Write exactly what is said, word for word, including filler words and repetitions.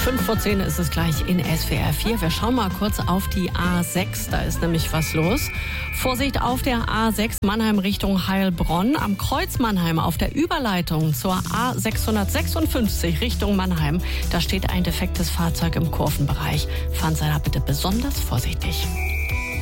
Fünf vor zehn ist es gleich in S W R vier. Wir schauen mal kurz auf die A sechs. Da ist nämlich was los. Vorsicht auf der A sechs Mannheim Richtung Heilbronn. Am Kreuz Mannheim auf der Überleitung zur A sechshundertsechsundfünfzig Richtung Mannheim. Da steht ein defektes Fahrzeug im Kurvenbereich. Fahren Sie da bitte besonders vorsichtig.